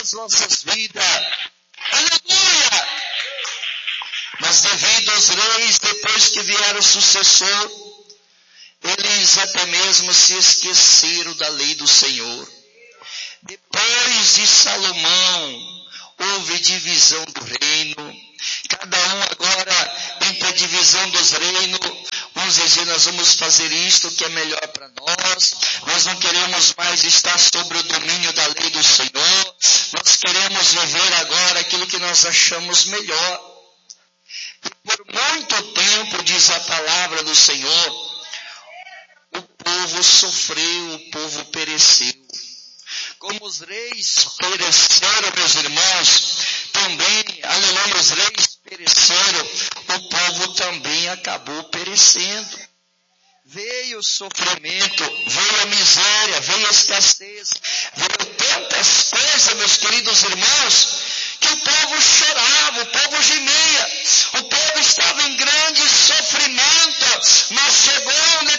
as nossas vidas. Aleluia! Mas devido aos reis, depois que vieram o sucessor, eles até mesmo se esqueceram da lei do Senhor. Depois de Salomão, houve divisão do reino. Cada um agora, entre a divisão dos reinos, uns dizendo, nós vamos fazer isto que é melhor para nós não queremos mais estar sobre o domínio da lei do Senhor, nós queremos viver agora aquilo que nós achamos melhor. E por muito tempo, diz a palavra do Senhor, o povo sofreu, o povo pereceu. Como os reis pereceram, meus irmãos, também, aleluia, os reis pereceram, o povo também acabou perecendo. Veio o sofrimento, veio a miséria, veio a escassez, veio tantas coisas, meus queridos irmãos,